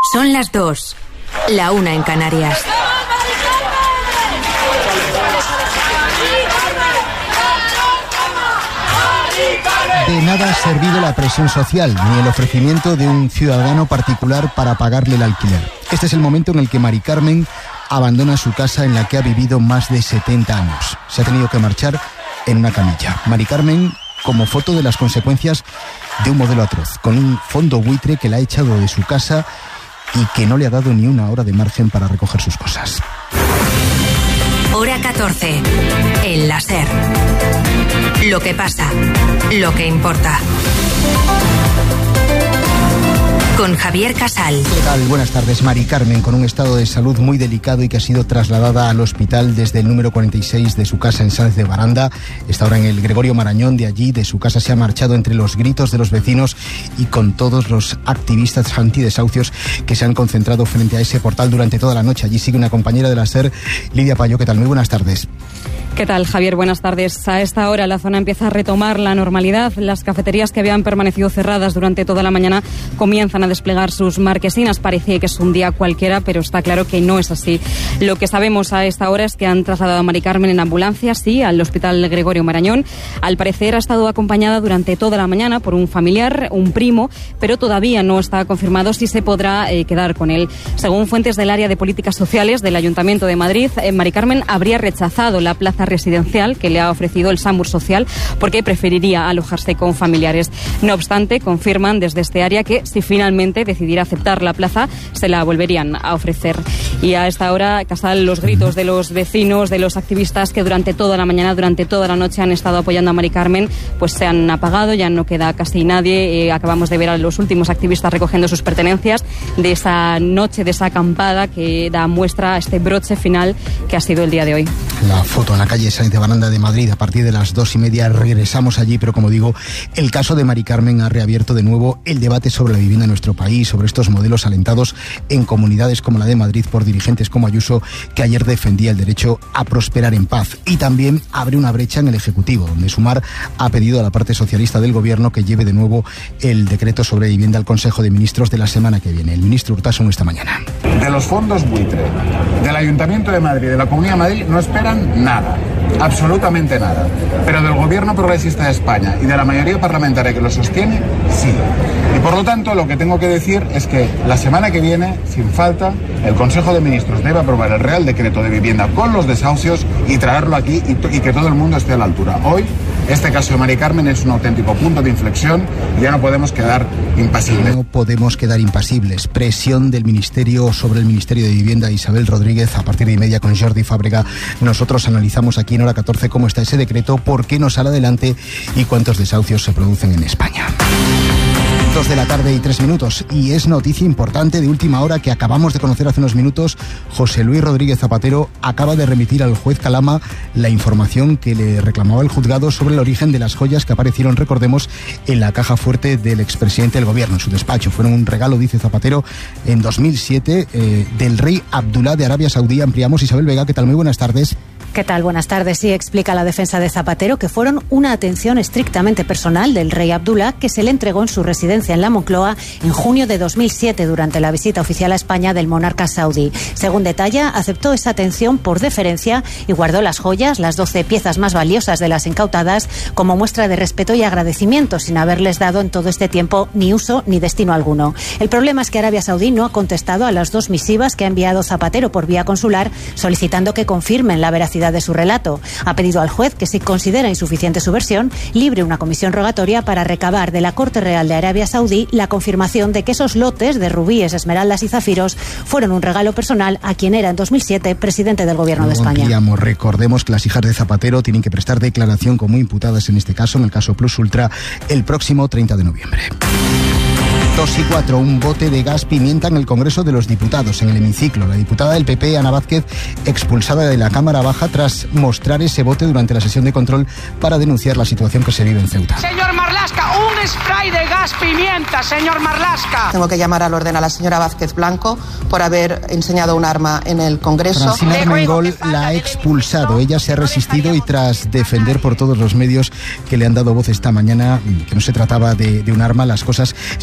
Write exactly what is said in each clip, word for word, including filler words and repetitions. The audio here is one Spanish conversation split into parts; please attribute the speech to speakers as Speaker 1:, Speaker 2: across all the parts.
Speaker 1: Son las dos, la una en Canarias.
Speaker 2: De nada ha servido la presión social, ni el ofrecimiento de un ciudadano particular para pagarle el alquiler. Este es el momento en el que Mari Carmen abandona su casa en la que ha vivido más de setenta años. Se ha tenido que marchar en una camilla. Mari Carmen, como foto de las consecuencias de un modelo atroz, con un fondo buitre que la ha echado de su casa y que no le ha dado ni una hora de margen para recoger sus cosas.
Speaker 1: Hora catorce. El láser. Lo que pasa, lo que importa. Con Javier Casal.
Speaker 2: ¿Qué tal? Buenas tardes. Mari Carmen, con un estado de salud muy delicado y que ha sido trasladada al hospital desde el número cuarenta y seis de su casa en Sáenz de Baranda. Está ahora en el Gregorio Marañón. De allí, de su casa, se ha marchado entre los gritos de los vecinos y con todos los activistas antidesahucios que se han concentrado frente a ese portal durante toda la noche. Allí sigue una compañera de la SER, Lidia Payo. ¿Qué tal? Muy buenas tardes.
Speaker 3: ¿Qué tal, Javier? Buenas tardes. A esta hora la zona empieza a retomar la normalidad. Las cafeterías que habían permanecido cerradas durante toda la mañana comienzan a desplegar sus marquesinas. Parece que es un día cualquiera, pero está claro que no es así. Lo que sabemos a esta hora es que han trasladado a Mari Carmen en ambulancia, sí, al Hospital Gregorio Marañón. Al parecer ha estado acompañada durante toda la mañana por un familiar, un primo, pero todavía no está confirmado si se podrá eh, quedar con él. Según fuentes del área de políticas sociales del Ayuntamiento de Madrid, eh, Mari Carmen habría rechazado la plaza residencial que le ha ofrecido el SAMUR Social porque preferiría alojarse con familiares. No obstante, confirman desde este área que si finalmente decidiera aceptar la plaza, se la volverían a ofrecer. Y a esta hora, Casal, los gritos de los vecinos, de los activistas que durante toda la mañana, durante toda la noche han estado apoyando a Mari Carmen, pues se han apagado, ya no queda casi nadie. Eh, acabamos de ver a los últimos activistas recogiendo sus pertenencias de esa noche, de esa acampada que da muestra a este broche final que ha sido el día de hoy.
Speaker 2: La foto en la calle Sáenz de Baranda de Madrid, a partir de las dos y media regresamos allí, pero como digo, el caso de Mari Carmen ha reabierto de nuevo el debate sobre la vivienda en nuestro país, sobre estos modelos alentados en comunidades como la de Madrid por dirigentes como Ayuso, que ayer defendía el derecho a prosperar en paz. Y también abre una brecha en el Ejecutivo, donde Sumar ha pedido a la parte socialista del Gobierno que lleve de nuevo el decreto sobre vivienda al Consejo de Ministros de la semana que viene. El ministro Urtasun esta mañana.
Speaker 4: De los fondos buitre, del Ayuntamiento de Madrid, de la Comunidad de Madrid, no esperan nada. Absolutamente nada. Pero del Gobierno Progresista de España y de la mayoría parlamentaria que lo sostiene, sí. Y por lo tanto, lo que tengo que decir es que la semana que viene, sin falta, el Consejo de Ministros debe aprobar el Real Decreto de Vivienda con los desahucios y traerlo aquí y, y que todo el mundo esté a la altura. Hoy, este caso de Mari Carmen es un auténtico punto de inflexión y ya no podemos quedar impasibles.
Speaker 2: No podemos quedar impasibles. Presión del Ministerio sobre el Ministerio de Vivienda. Isabel Rodríguez, a partir de y media con Jordi Fábrega. Nosotros analizamos aquí en Hora catorce cómo está ese decreto, por qué no sale adelante y cuántos desahucios se producen en España. Dos de la tarde y tres minutos. Y es noticia importante de última hora que acabamos de conocer hace unos minutos. José Luis Rodríguez Zapatero acaba de remitir al juez Calama la información que le reclamaba el juzgado sobre el origen de las joyas que aparecieron, recordemos, en la caja fuerte del expresidente del gobierno, en su despacho. Fueron un regalo, dice Zapatero, en dos mil siete eh, del rey Abdulá de Arabia Saudí. Ampliamos. Isabel Vega, ¿qué tal? Muy buenas tardes.
Speaker 5: ¿Qué tal? Buenas tardes. Sí, explica la defensa de Zapatero que fueron una atención estrictamente personal del rey Abdullah que se le entregó en su residencia en la Moncloa en junio de dos mil siete durante la visita oficial a España del monarca saudí. Según detalla, aceptó esa atención por deferencia y guardó las joyas, las doce piezas más valiosas de las incautadas, como muestra de respeto y agradecimiento, sin haberles dado en todo este tiempo ni uso ni destino alguno. El problema es que Arabia Saudí no ha contestado a las dos misivas que ha enviado Zapatero por vía consular solicitando que confirmen la veracidad de su relato. Ha pedido al juez que, si considera insuficiente su versión, libre una comisión rogatoria para recabar de la Corte Real de Arabia Saudí la confirmación de que esos lotes de rubíes, esmeraldas y zafiros fueron un regalo personal a quien era en dos mil siete presidente del Gobierno de España.
Speaker 2: Digamos, recordemos que las hijas de Zapatero tienen que prestar declaración como imputadas en este caso, en el caso Plus Ultra, el próximo treinta de noviembre. Dos y cuatro, un bote de gas pimienta en el Congreso de los Diputados, en el hemiciclo. La diputada del P P, Ana Vázquez, expulsada de la Cámara Baja tras mostrar ese bote durante la sesión de control para denunciar la situación que se vive en Ceuta.
Speaker 6: Señor Marlaska, un spray de gas pimienta, señor Marlaska.
Speaker 7: Tengo que llamar al orden a la señora Vázquez Blanco por haber enseñado un arma en el Congreso.
Speaker 2: Francina Armengol la ha expulsado. Ella se ha resistido y tras defender por todos los medios que le han dado voz esta mañana que no se trataba de, de un arma, las cosas se han ido complicando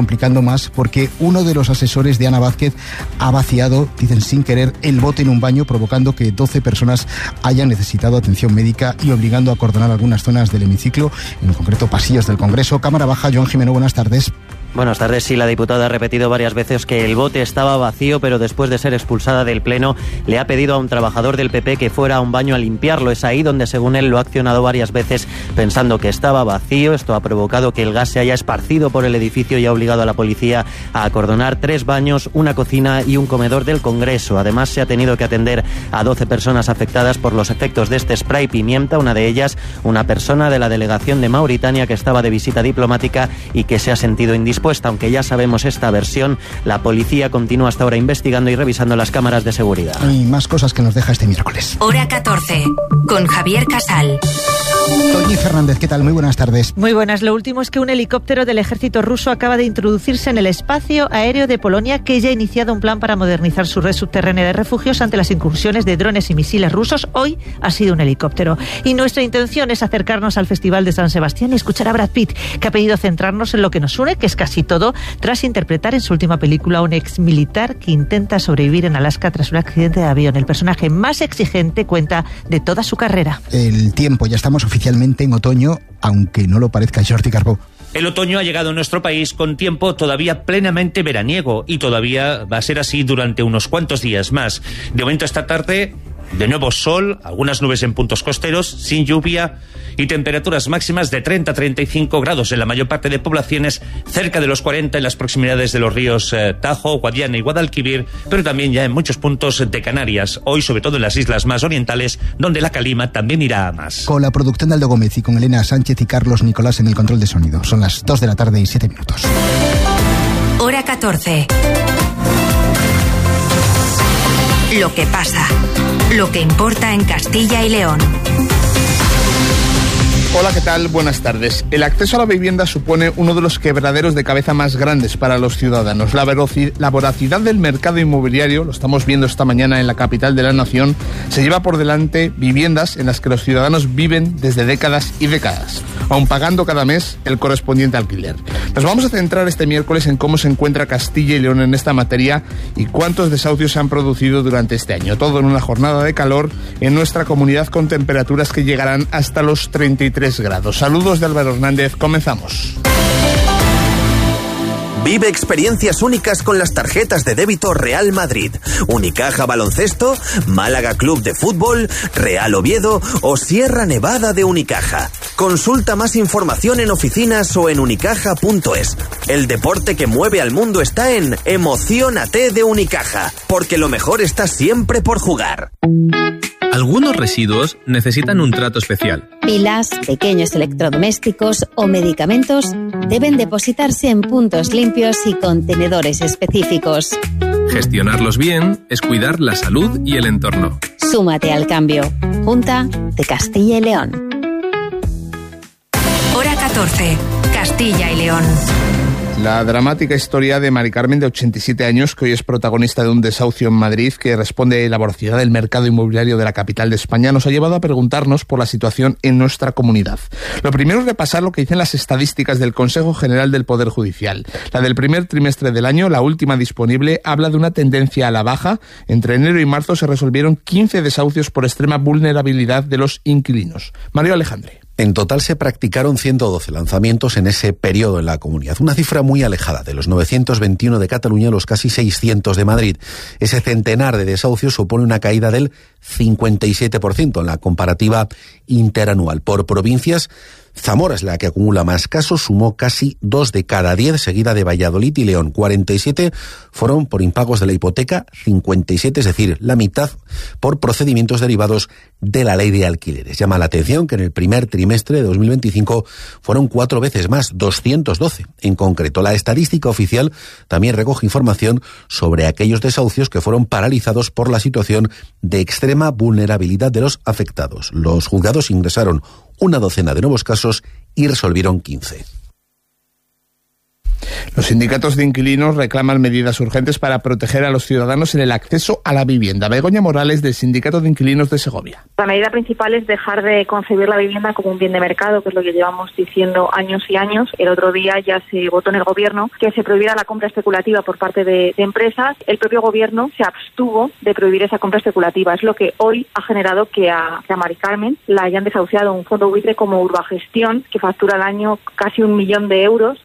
Speaker 2: complicando más porque uno de los asesores de Ana Vázquez ha vaciado, dicen sin querer, el bote en un baño, provocando que doce personas hayan necesitado atención médica y obligando a acordonar algunas zonas del hemiciclo, en concreto pasillos del Congreso. Cámara Baja, Joan Jimeno, buenas tardes.
Speaker 8: Buenas tardes. Sí, la diputada ha repetido varias veces que el bote estaba vacío, pero después de ser expulsada del Pleno le ha pedido a un trabajador del P P que fuera a un baño a limpiarlo. Es ahí donde, según él, lo ha accionado varias veces pensando que estaba vacío. Esto ha provocado que el gas se haya esparcido por el edificio y ha obligado a la policía a acordonar tres baños, una cocina y un comedor del Congreso. Además, se ha tenido que atender a doce personas afectadas por los efectos de este spray pimienta, una de ellas una persona de la delegación de Mauritania que estaba de visita diplomática y que se ha sentido indispuesta. Aunque ya sabemos esta versión, la policía continúa hasta ahora investigando y revisando las cámaras de seguridad.
Speaker 2: Y más cosas que nos deja este miércoles.
Speaker 1: Hora catorce, con Javier Casal.
Speaker 2: Toñi Fernández, ¿qué tal? Muy buenas tardes.
Speaker 9: Muy buenas. Lo último es que un helicóptero del ejército ruso acaba de introducirse en el espacio aéreo de Polonia, que ya ha iniciado un plan para modernizar su red subterránea de refugios ante las incursiones de drones y misiles rusos. Hoy ha sido un helicóptero. Y nuestra intención es acercarnos al Festival de San Sebastián y escuchar a Brad Pitt, que ha pedido centrarnos en lo que nos une, que es casi todo, tras interpretar en su última película a un ex militar que intenta sobrevivir en Alaska tras un accidente de avión. El personaje más exigente cuenta de toda su carrera.
Speaker 2: El tiempo, ya estamos oficialmente en otoño, aunque no lo parezca. Jordi Carbó.
Speaker 10: El otoño ha llegado a nuestro país con tiempo todavía plenamente veraniego y todavía va a ser así durante unos cuantos días más. De momento esta tarde, de nuevo sol, algunas nubes en puntos costeros, sin lluvia y temperaturas máximas de treinta a treinta y cinco grados en la mayor parte de poblaciones, cerca de los cuarenta en las proximidades de los ríos eh, Tajo, Guadiana y Guadalquivir, pero también ya en muchos puntos de Canarias, hoy sobre todo en las islas más orientales, donde la calima también irá a más.
Speaker 2: Con la producción de Aldo Gómez y con Elena Sánchez y Carlos Nicolás en el control de sonido. Son las dos de la tarde y siete minutos.
Speaker 1: Hora catorce. Lo que pasa, lo que importa en Castilla y León.
Speaker 11: Hola, ¿qué tal? Buenas tardes. El acceso a la vivienda supone uno de los quebraderos de cabeza más grandes para los ciudadanos. La, la voracidad del mercado inmobiliario, lo estamos viendo esta mañana en la capital de la nación, se lleva por delante viviendas en las que los ciudadanos viven desde décadas y décadas, aun pagando cada mes el correspondiente alquiler. Nos vamos a centrar este miércoles en cómo se encuentra Castilla y León en esta materia y cuántos desahucios se han producido durante este año. Todo en una jornada de calor en nuestra comunidad con temperaturas que llegarán hasta los treinta y tres grados. Saludos de Álvaro Hernández, comenzamos.
Speaker 12: Vive experiencias únicas con las tarjetas de débito Real Madrid, Unicaja Baloncesto, Málaga Club de Fútbol, Real Oviedo o Sierra Nevada de Unicaja. Consulta más información en oficinas o en unicaja punto es. El deporte que mueve al mundo está en Emociónate de Unicaja, porque lo mejor está siempre por jugar.
Speaker 13: Algunos residuos necesitan un trato especial.
Speaker 14: Pilas, pequeños electrodomésticos o medicamentos deben depositarse en puntos limpios y contenedores específicos.
Speaker 13: Gestionarlos bien es cuidar la salud y el entorno.
Speaker 14: Súmate al cambio. Junta de Castilla y León.
Speaker 1: Hora catorce. Castilla y León.
Speaker 11: La dramática historia de Mari Carmen, de ochenta y siete años, que hoy es protagonista de un desahucio en Madrid que responde a la voracidad del mercado inmobiliario de la capital de España, nos ha llevado a preguntarnos por la situación en nuestra comunidad. Lo primero es repasar lo que dicen las estadísticas del Consejo General del Poder Judicial. La del primer trimestre del año, la última disponible, habla de una tendencia a la baja. Entre enero y marzo se resolvieron quince desahucios por extrema vulnerabilidad de los inquilinos. Mario Alejandre.
Speaker 15: En total se practicaron ciento doce lanzamientos en ese periodo en la comunidad, una cifra muy alejada de los novecientos veintiuno de Cataluña a los casi seiscientos de Madrid. Ese centenar de desahucios supone una caída del cincuenta y siete por ciento en la comparativa interanual. Por provincias, Zamora es la que acumula más casos, sumó casi dos de cada diez, seguida de Valladolid y León. cuarenta y siete fueron por impagos de la hipoteca, cincuenta y siete, es decir, la mitad, por procedimientos derivados de la ley de alquileres. Llama la atención que en el primer trimestre de dos mil veinticinco fueron cuatro veces más, doscientos doce en concreto. La estadística oficial también recoge información sobre aquellos desahucios que fueron paralizados por la situación de extrema vulnerabilidad de los afectados. Los juzgados ingresaron una docena de nuevos casos y resolvieron quince.
Speaker 11: Los sindicatos de inquilinos reclaman medidas urgentes para proteger a los ciudadanos en el acceso a la vivienda. Begoña Morales, del Sindicato de Inquilinos de Segovia.
Speaker 16: La medida principal es dejar de concebir la vivienda como un bien de mercado, que es lo que llevamos diciendo años y años. El otro día ya se votó en el Gobierno que se prohibiera la compra especulativa por parte de, de empresas. El propio Gobierno se abstuvo de prohibir esa compra especulativa. Es lo que hoy ha generado que a, que a Mari Carmen la hayan desahuciado un fondo buitre como Urbagestión, que factura al año casi un millón de euros.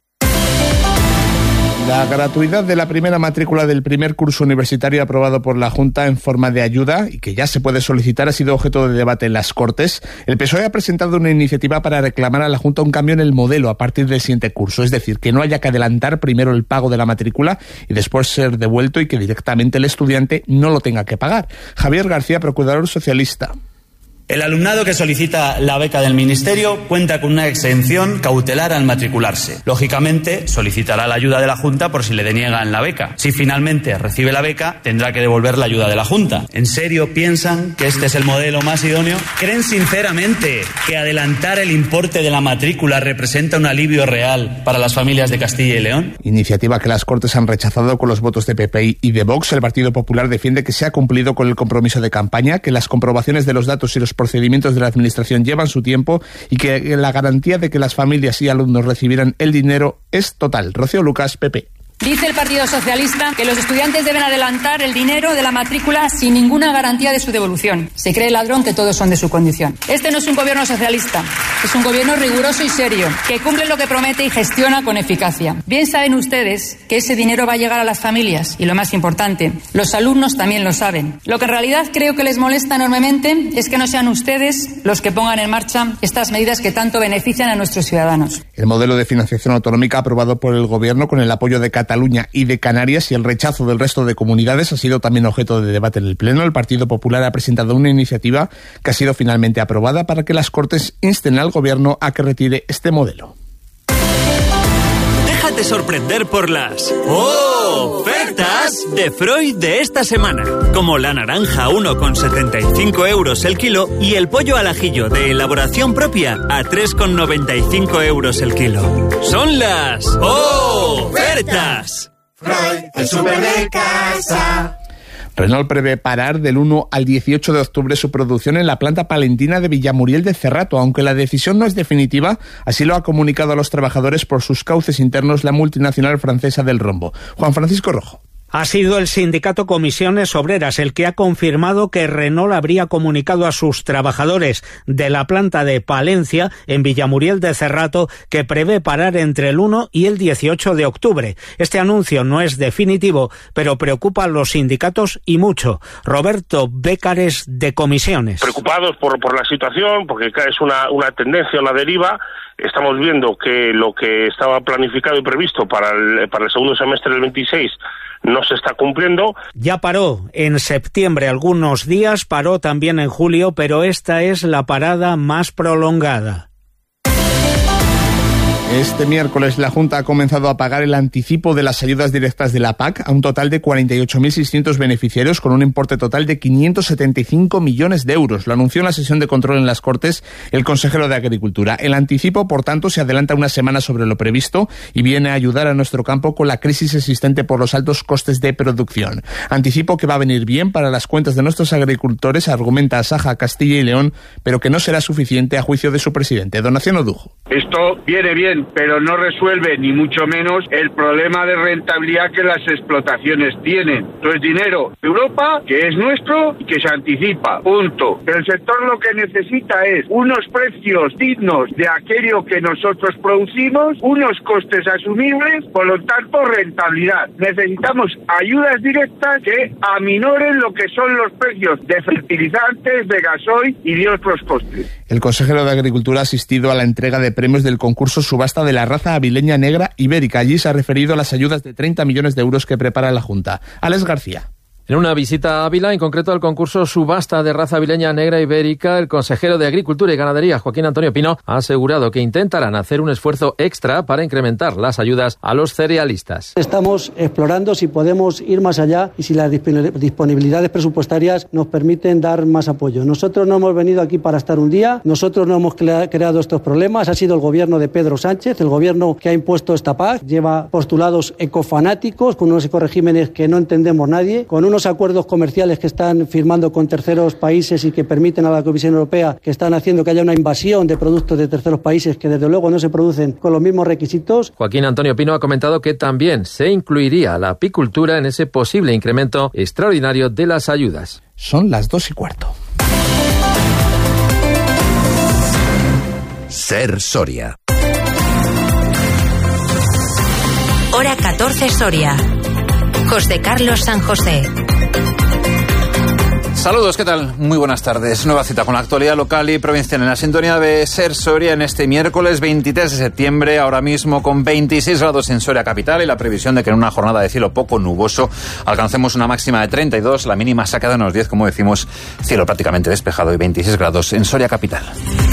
Speaker 11: La gratuidad de la primera matrícula del primer curso universitario aprobado por la Junta en forma de ayuda y que ya se puede solicitar ha sido objeto de debate en las Cortes. El P S O E ha presentado una iniciativa para reclamar a la Junta un cambio en el modelo a partir del siguiente curso, es decir, que no haya que adelantar primero el pago de la matrícula y después ser devuelto y que directamente el estudiante no lo tenga que pagar. Javier García, procurador socialista.
Speaker 17: El alumnado que solicita la beca del Ministerio cuenta con una exención cautelar al matricularse. Lógicamente, solicitará la ayuda de la Junta por si le deniegan la beca. Si finalmente recibe la beca, tendrá que devolver la ayuda de la Junta. ¿En serio piensan que este es el modelo más idóneo? ¿Creen sinceramente que adelantar el importe de la matrícula representa un alivio real para las familias de Castilla y León?
Speaker 11: Iniciativa que las Cortes han rechazado con los votos de P P y de Vox. El Partido Popular defiende que se ha cumplido con el compromiso de campaña, que las comprobaciones de los datos y los procedimientos de la Administración llevan su tiempo y que la garantía de que las familias y alumnos recibirán el dinero es total. Rocío Lucas, P P.
Speaker 18: Dice el Partido Socialista que los estudiantes deben adelantar el dinero de la matrícula sin ninguna garantía de su devolución. Se cree el ladrón que todos son de su condición. Este no es un gobierno socialista, es un gobierno riguroso y serio, que cumple lo que promete y gestiona con eficacia. Bien saben ustedes que ese dinero va a llegar a las familias y, lo más importante, los alumnos también lo saben. Lo que en realidad creo que les molesta enormemente es que no sean ustedes los que pongan en marcha estas medidas que tanto benefician a nuestros ciudadanos.
Speaker 11: El modelo de financiación autonómica aprobado por el Gobierno con el apoyo de Cataluña Cataluña y de Canarias y el rechazo del resto de comunidades ha sido también objeto de debate en el Pleno. El Partido Popular ha presentado una iniciativa que ha sido finalmente aprobada para que las Cortes insten al Gobierno a que retire este modelo.
Speaker 19: Déjate sorprender por las ofertas de Freud de esta semana, como la naranja a uno con setenta y cinco euros el kilo y el pollo al ajillo de elaboración propia a tres con noventa y cinco euros el kilo. Son las ofertas.
Speaker 20: Freud, el súper de casa.
Speaker 11: Renault prevé parar del uno al dieciocho de octubre su producción en la planta palentina de Villamuriel de Cerrato, aunque la decisión no es definitiva, así lo ha comunicado a los trabajadores por sus cauces internos la multinacional francesa del rombo. Juan Francisco Rojo.
Speaker 21: Ha sido el sindicato Comisiones Obreras el que ha confirmado que Renault habría comunicado a sus trabajadores de la planta de Palencia, en Villamuriel de Cerrato, que prevé parar entre el uno y el dieciocho de octubre. Este anuncio no es definitivo, pero preocupa a los sindicatos y mucho. Roberto Bécares, de Comisiones.
Speaker 22: Preocupados por, por la situación, porque es una, una tendencia, una deriva. Estamos viendo que lo que estaba planificado y previsto para el, para el segundo semestre del veintiséis no se está cumpliendo.
Speaker 21: Ya paró en septiembre algunos días, paró también en julio, pero esta es la parada más prolongada.
Speaker 11: Este miércoles la Junta ha comenzado a pagar el anticipo de las ayudas directas de la P A C a un total de cuarenta y ocho mil seiscientos beneficiarios con un importe total de quinientos setenta y cinco millones de euros. Lo anunció en la sesión de control en las Cortes el consejero de Agricultura. El anticipo, por tanto, se adelanta una semana sobre lo previsto y viene a ayudar a nuestro campo con la crisis existente por los altos costes de producción. Anticipo que va a venir bien para las cuentas de nuestros agricultores, argumenta Asaja Castilla y León, pero que no será suficiente a juicio de su presidente. Donación Odujo.
Speaker 23: Esto viene bien, pero no resuelve ni mucho menos el problema de rentabilidad que las explotaciones tienen. Entonces, dinero de Europa, que es nuestro y que se anticipa, punto. Pero el sector lo que necesita es unos precios dignos de aquello que nosotros producimos, unos costes asumibles, por lo tanto, rentabilidad. Necesitamos ayudas directas que aminoren lo que son los precios de fertilizantes, de gasoil y de otros costes.
Speaker 11: El consejero de Agricultura ha asistido a la entrega de premios del concurso Subasta de la raza avileña negra ibérica. Allí se ha referido a las ayudas de treinta millones de euros que prepara la Junta. Alex García.
Speaker 3: En una visita a Ávila, en concreto al concurso Subasta de Raza Avileña Negra Ibérica, el consejero de Agricultura y Ganadería, Joaquín Antonio Pino, ha asegurado que intentarán hacer un esfuerzo extra para incrementar las ayudas a los cerealistas.
Speaker 4: Estamos explorando si podemos ir más allá y si las disponibilidades presupuestarias nos permiten dar más apoyo. Nosotros no hemos venido aquí para estar un día, nosotros no hemos creado estos problemas, ha sido el gobierno de Pedro Sánchez, el gobierno que ha impuesto esta P A C, lleva postulados ecofanáticos, con unos ecoregímenes que no entendemos nadie, con unos acuerdos comerciales que están firmando con terceros países y que permiten a la Comisión Europea, que están haciendo que haya una invasión de productos de terceros países que desde luego no se producen con los mismos requisitos.
Speaker 3: Joaquín Antonio Pino ha comentado que también se incluiría la apicultura en ese posible incremento extraordinario de las ayudas.
Speaker 11: Son las dos y cuarto.
Speaker 12: Ser Soria.
Speaker 1: Hora catorce Soria. José Carlos San José.
Speaker 5: Saludos, ¿qué tal? Muy buenas tardes. Nueva cita con la actualidad local y provincial en la sintonía de Ser Soria en este miércoles veintitrés de septiembre, ahora mismo con veintiséis grados en Soria capital y la previsión de que en una jornada de cielo poco nuboso alcancemos una máxima de treinta y dos, la mínima se ha quedado en los diez, como decimos, cielo prácticamente despejado y veintiséis grados en Soria capital.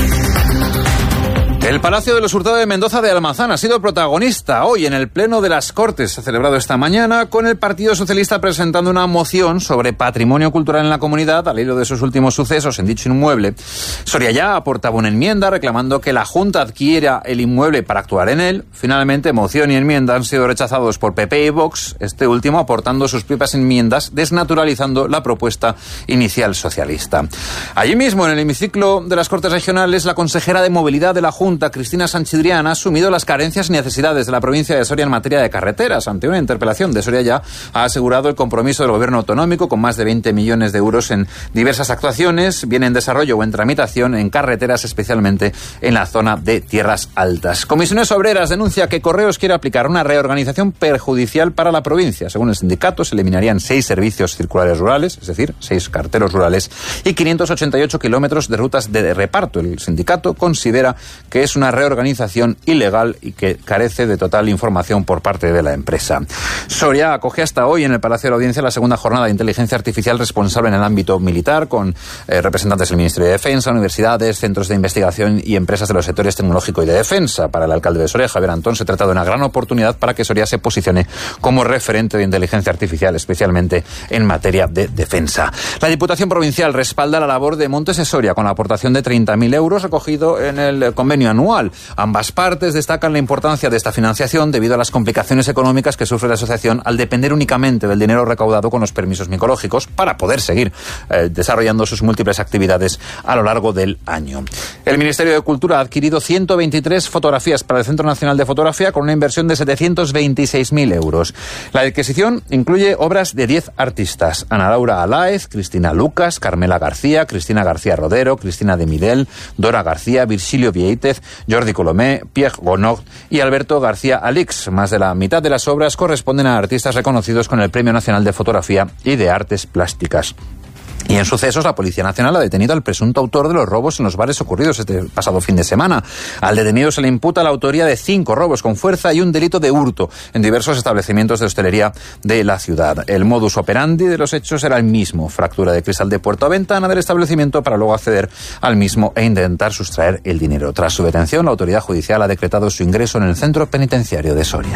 Speaker 5: El Palacio de los Hurtado de Mendoza de Almazán ha sido protagonista hoy en el Pleno de las Cortes, celebrado esta mañana, con el Partido Socialista presentando una moción sobre patrimonio cultural en la comunidad al hilo de sus últimos sucesos en dicho inmueble. Soria ya aportaba una enmienda reclamando que la Junta adquiera el inmueble para actuar en él. Finalmente, moción y enmienda han sido rechazados por P P y Vox, este último aportando sus propias enmiendas, desnaturalizando la propuesta inicial socialista. Allí mismo, en el hemiciclo de las Cortes Regionales, la consejera de Movilidad de la Junta, Cristina Sanchidrián, ha asumido las carencias y necesidades de la provincia de Soria en materia de carreteras. Ante una interpelación de Soria Ya, ha asegurado el compromiso del gobierno autonómico con más de veinte millones de euros en diversas actuaciones, bien en desarrollo o en tramitación en carreteras, especialmente en la zona de Tierras Altas. Comisiones Obreras denuncia que Correos quiere aplicar una reorganización perjudicial para la provincia. Según el sindicato, se eliminarían seis servicios circulares rurales, es decir, seis carteros rurales y quinientos ochenta y ocho kilómetros de rutas de reparto. El sindicato considera que es una reorganización ilegal y que carece de total información por parte de la empresa. Soria acoge hasta hoy en el Palacio de la Audiencia la segunda jornada de inteligencia artificial responsable en el ámbito militar, con eh, representantes del Ministerio de Defensa, universidades, centros de investigación y empresas de los sectores tecnológico y de defensa. Para el alcalde de Soria, Javier Antón, se trata de una gran oportunidad para que Soria se posicione como referente de inteligencia artificial, especialmente en materia de defensa. La Diputación Provincial respalda la labor de Montes de Soria con la aportación de treinta mil euros recogido en el convenio anual. Ambas partes destacan la importancia de esta financiación debido a las complicaciones económicas que sufre la asociación al depender únicamente del dinero recaudado con los permisos micológicos para poder seguir eh, desarrollando sus múltiples actividades a lo largo del año. El Ministerio de Cultura ha adquirido ciento veintitrés fotografías para el Centro Nacional de Fotografía con una inversión de setecientos veintiséis mil euros. La adquisición incluye obras de diez artistas: Ana Laura Aláez, Cristina Lucas, Carmela García, Cristina García Rodero, Cristina de Midel, Dora García, Virgilio Vieitez, Jordi Colomé, Pierre Gonod y Alberto García Alix. Más de la mitad de las obras corresponden a artistas reconocidos con el Premio Nacional de Fotografía y de Artes Plásticas. Y en sucesos, la Policía Nacional ha detenido al presunto autor de los robos en los bares ocurridos este pasado fin de semana. Al detenido se le imputa la autoría de cinco robos con fuerza y un delito de hurto en diversos establecimientos de hostelería de la ciudad. El modus operandi de los hechos era el mismo: fractura de cristal de puerta a ventana del establecimiento para luego acceder al mismo e intentar sustraer el dinero. Tras su detención, la autoridad judicial ha decretado su ingreso en el centro penitenciario de Soria.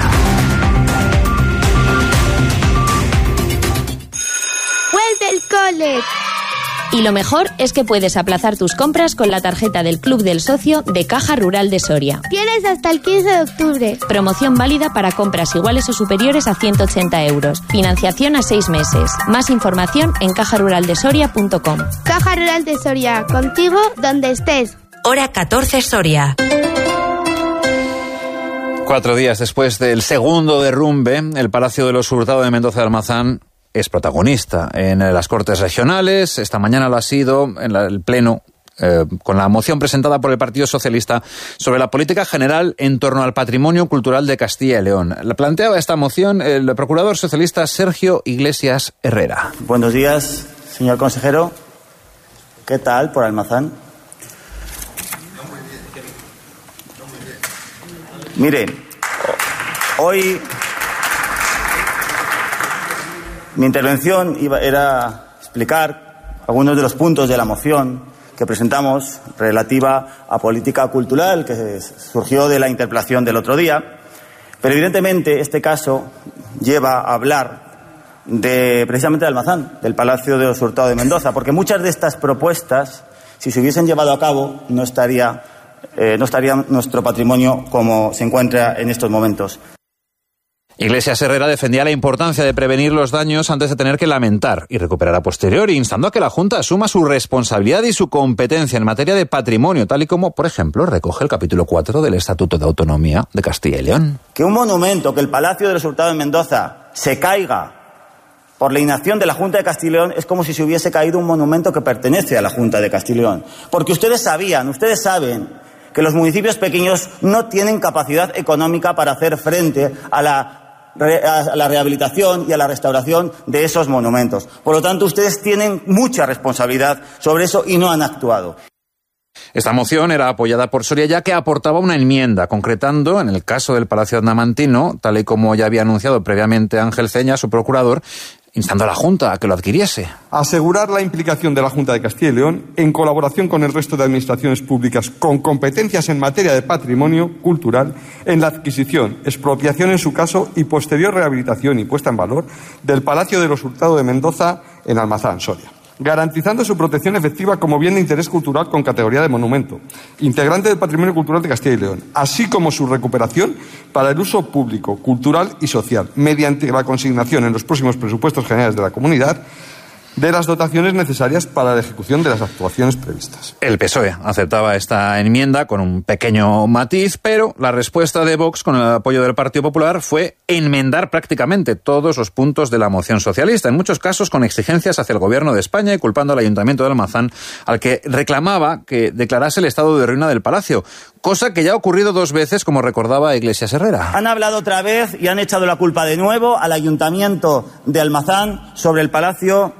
Speaker 24: ¡Vuelve el cole! Y lo mejor es que puedes aplazar tus compras con la tarjeta del Club del Socio de Caja Rural de Soria.
Speaker 25: Tienes hasta el quince de octubre.
Speaker 24: Promoción válida para compras iguales o superiores a ciento ochenta euros. Financiación a seis meses. Más información en caja rural de soria punto com.
Speaker 25: Caja Rural de Soria, contigo donde estés.
Speaker 1: Hora catorce Soria.
Speaker 5: Cuatro días después del segundo derrumbe, el Palacio de los Hurtado de Mendoza de Almazán es protagonista en las Cortes Regionales. Esta mañana lo ha sido en la, el Pleno eh, con la moción presentada por el Partido Socialista sobre la política general en torno al patrimonio cultural de Castilla y León. La planteaba esta moción el procurador socialista Sergio Iglesias Herrera.
Speaker 26: Buenos días, señor consejero. ¿Qué tal por Almazán? Mire, hoy... Mi intervención iba, era explicar algunos de los puntos de la moción que presentamos relativa a política cultural que surgió de la interpelación del otro día, pero evidentemente este caso lleva a hablar de precisamente de Almazán, del Palacio de los Hurtado de Mendoza, porque muchas de estas propuestas, si se hubiesen llevado a cabo, no estaría, eh, no estaría nuestro patrimonio como se encuentra en estos momentos.
Speaker 5: Iglesias Herrera defendía la importancia de prevenir los daños antes de tener que lamentar y recuperar a posteriori, instando a que la Junta asuma su responsabilidad y su competencia en materia de patrimonio, tal y como, por ejemplo, recoge el capítulo cuatro del Estatuto de Autonomía de Castilla y León.
Speaker 26: Que un monumento, que el Palacio de los Hurtado de Mendoza, se caiga por la inacción de la Junta de Castilla y León es como si se hubiese caído un monumento que pertenece a la Junta de Castilla y León. Porque ustedes sabían, ustedes saben que los municipios pequeños no tienen capacidad económica para hacer frente a la a la rehabilitación y a la restauración de esos monumentos. Por lo tanto, ustedes tienen mucha responsabilidad sobre eso y no han actuado.
Speaker 5: Esta moción era apoyada por Soria, ya que aportaba una enmienda, concretando, en el caso del Palacio Adamantino, tal y como ya había anunciado previamente Ángel Ceña, su procurador, instando a la Junta a que lo adquiriese.
Speaker 2: Asegurar la implicación de la Junta de Castilla y León en colaboración con el resto de administraciones públicas con competencias en materia de patrimonio cultural en la adquisición, expropiación en su caso y posterior rehabilitación y puesta en valor del Palacio de los Hurtado de Mendoza en Almazán, Soria, garantizando su protección efectiva como bien de interés cultural con categoría de monumento, integrante del patrimonio cultural de Castilla y León, así como su recuperación para el uso público, cultural y social, mediante la consignación en los próximos presupuestos generales de la comunidad de las dotaciones necesarias para la ejecución de las actuaciones previstas.
Speaker 5: El P S O E aceptaba esta enmienda con un pequeño matiz, pero la respuesta de Vox, con el apoyo del Partido Popular, fue enmendar prácticamente todos los puntos de la moción socialista, en muchos casos con exigencias hacia el Gobierno de España y culpando al Ayuntamiento de Almazán, al que reclamaba que declarase el estado de ruina del palacio, cosa que ya ha ocurrido dos veces, como recordaba Iglesias Herrera.
Speaker 26: Han hablado otra vez y han echado la culpa de nuevo al Ayuntamiento de Almazán sobre el palacio.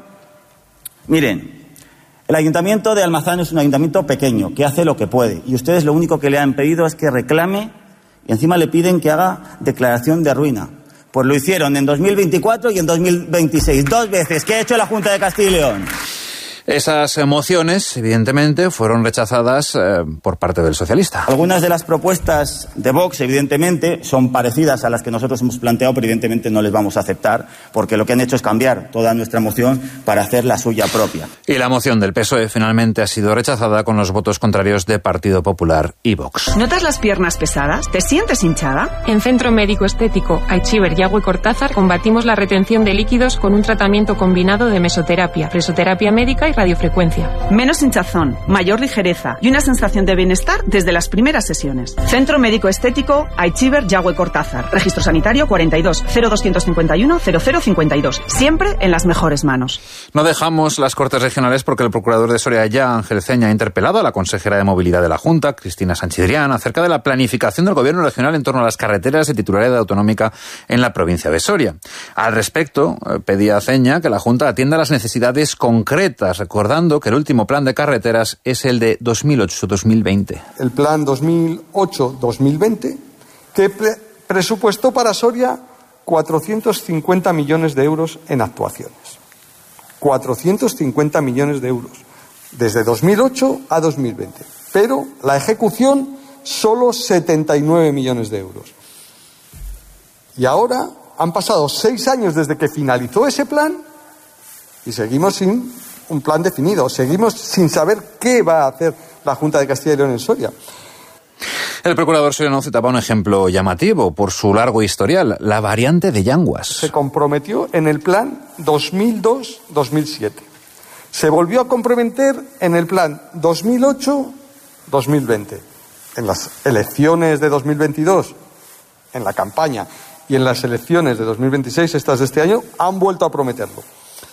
Speaker 26: Miren, el Ayuntamiento de Almazán es un ayuntamiento pequeño, que hace lo que puede. Y ustedes lo único que le han pedido es que reclame y encima le piden que haga declaración de ruina. Pues lo hicieron en dos mil veinticuatro y en dos mil veintiséis. Dos veces. ¿Qué ha hecho la Junta de Castilla y León?
Speaker 5: Esas mociones, evidentemente, fueron rechazadas eh, por parte del socialista.
Speaker 26: Algunas de las propuestas de Vox, evidentemente, son parecidas a las que nosotros hemos planteado, pero evidentemente no les vamos a aceptar, porque lo que han hecho es cambiar toda nuestra moción para hacer la suya propia.
Speaker 5: Y la moción del P S O E finalmente ha sido rechazada con los votos contrarios de Partido Popular y Vox.
Speaker 6: ¿Notas las piernas pesadas? ¿Te sientes hinchada?
Speaker 7: En Centro Médico Estético Aichiver Yagüe Cortázar combatimos la retención de líquidos con un tratamiento combinado de mesoterapia, presoterapia médica y radiofrecuencia.
Speaker 6: Menos hinchazón, mayor ligereza y una sensación de bienestar desde las primeras sesiones. Centro Médico Estético Aichiver Yagüe Cortázar. Registro sanitario cuarenta y dos cero doscientos cincuenta y uno cero cero cincuenta y dos. Siempre en las mejores manos.
Speaker 5: No dejamos las Cortes Regionales porque el procurador de Soria ya, Ángel Ceña, ha interpelado a la consejera de Movilidad de la Junta, Cristina Sanchidrián, acerca de la planificación del gobierno regional en torno a las carreteras de titularidad autonómica en la provincia de Soria. Al respecto, pedía a Ceña que la Junta atienda las necesidades concretas, recordando que el último plan de carreteras es el de dos mil ocho a dos mil veinte.
Speaker 2: El plan dos mil ocho a dos mil veinte, que pre- presupuestó para Soria cuatrocientos cincuenta millones de euros en actuaciones. cuatrocientos cincuenta millones de euros, desde dos mil ocho a dos mil veinte. Pero la ejecución, solo setenta y nueve millones de euros. Y ahora han pasado seis años desde que finalizó ese plan y seguimos sin un plan definido, seguimos sin saber qué va a hacer la Junta de Castilla y León en Soria.
Speaker 5: El procurador soriano citaba un ejemplo llamativo por su largo historial, la variante de Yanguas.
Speaker 2: Se comprometió en el plan dos mil dos a dos mil siete. Se volvió a comprometer en el plan dos mil ocho a dos mil veinte. En las elecciones de dos mil veintidós, en la campaña, y en las elecciones de dos mil veintiséis, estas de este año, han vuelto a prometerlo.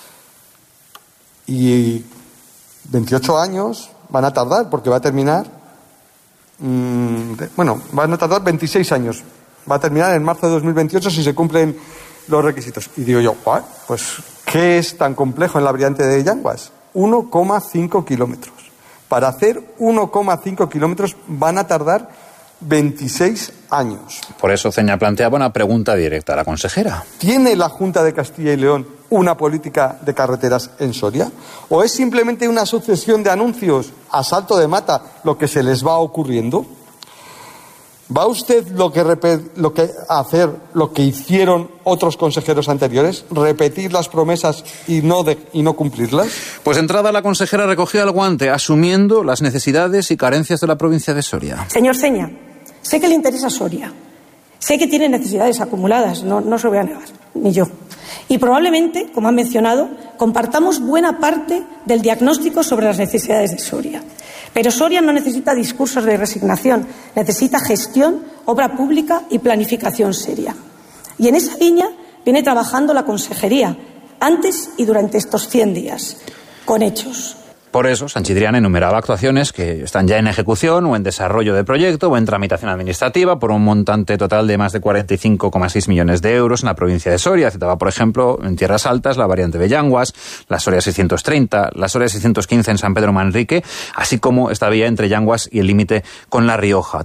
Speaker 2: Y veintiocho años van a tardar, porque va a terminar, mmm, de, bueno, van a tardar veintiséis años. Va a terminar en marzo de dos mil veintiocho si se cumplen los requisitos. Y digo yo, pues, ¿qué es tan complejo en la variante de Yanguas? uno coma cinco kilómetros. Para hacer uno coma cinco kilómetros van a tardar veintiséis años.
Speaker 5: Por eso Ceña planteaba una pregunta directa a la consejera.
Speaker 2: ¿Tiene la Junta de Castilla y León una política de carreteras en Soria? ¿O es simplemente una sucesión de anuncios a salto de mata lo que se les va ocurriendo? ¿Va usted lo que, lo que hacer lo que hicieron otros consejeros anteriores? ¿Repetir las promesas y no, de, y no cumplirlas?
Speaker 5: Pues de entrada la consejera recogió el guante, asumiendo las necesidades y carencias de la provincia de Soria.
Speaker 8: Señor Seña, sé que le interesa Soria. Sé que tiene necesidades acumuladas, no, no se lo voy a negar, ni yo. Y probablemente, como han mencionado, compartamos buena parte del diagnóstico sobre las necesidades de Soria. Pero Soria no necesita discursos de resignación, necesita gestión, obra pública y planificación seria. Y en esa línea viene trabajando la Consejería, antes y durante estos cien días, con hechos.
Speaker 5: Por eso, Sanchidrián enumeraba actuaciones que están ya en ejecución o en desarrollo de proyecto o en tramitación administrativa por un montante total de más de cuarenta y cinco coma seis millones de euros en la provincia de Soria. Citaba, por ejemplo, en Tierras Altas, la variante de Llanguas, la Soria seiscientos treinta, la Soria seiscientos quince en San Pedro Manrique, así como esta vía entre Llanguas y el límite con La Rioja.